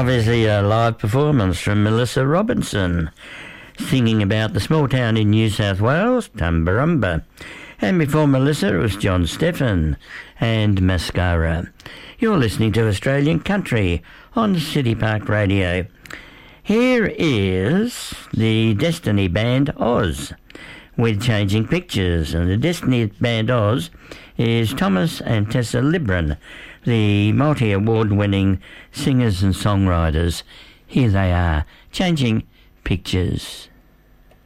obviously a live performance from Melissa Robinson, singing about the small town in New South Wales, Tumbarumba. And before Melissa, it was John Stephen and Mascara. You're listening to Australian Country on City Park Radio. Here is the Destiny Band Oz with Changing Pictures. And the Destiny Band Oz is Thomas and Tessa Libran, the multi-award winning singers and songwriters. Here they are, Changing Pictures.